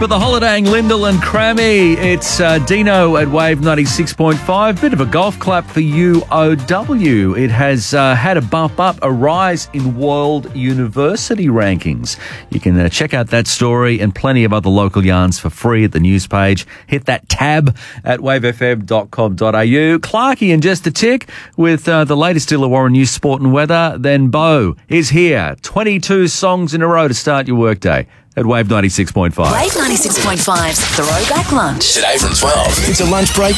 for the holidaying Lyndall and Crammy. It's Dino at Wave 96.5. Bit of a golf clap for UOW. It has had a bump up, a rise in world university rankings. You can check out that story and plenty of other local yarns for free at the news page. Hit that tab at wavefm.com.au. Clarkey in just a tick with the latest Illawarra news, sport and weather. Then Bo is here. 22 songs in a row to start your workday at Wave 96.5. Wave 96.5's Throwback Lunch. Today from 12. It's a lunch break